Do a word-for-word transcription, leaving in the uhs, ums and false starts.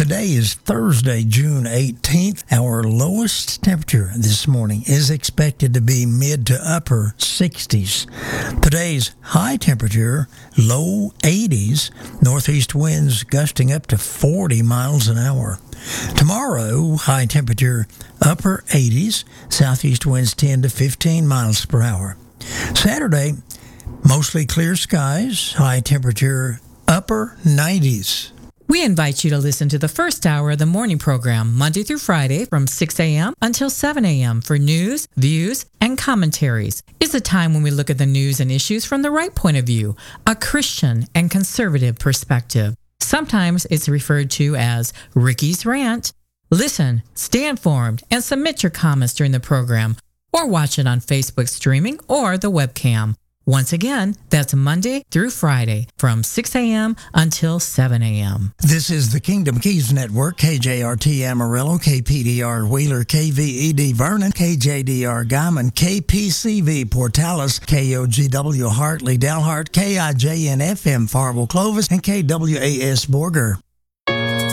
Today is Thursday, June eighteenth. Our lowest temperature this morning is expected to be mid to upper sixties. Today's high temperature, low eighties, northeast winds gusting up to forty miles an hour. Tomorrow, high temperature, upper eighties, southeast winds ten to fifteen miles per hour. Saturday, mostly clear skies, high temperature, upper nineties. We invite you to listen to the first hour of the morning program, Monday through Friday from six a.m. until seven a.m. for news, views, and commentaries. It's a time when we look at the news and issues from the right point of view, a Christian and conservative perspective. Sometimes it's referred to as Ricky's Rant. Listen, stay informed, and submit your comments during the program, or watch it on Facebook streaming or the webcam. Once again, that's Monday through Friday from six a.m. until seven a.m. This is the Kingdom Keys Network, K J R T Amarillo, K P D R Wheeler, K V E D Vernon, K J D R Guyman, K P C V Portales, K O G W Hartley Dalhart, K I J N F M Farwell Clovis, and K W A S Borger.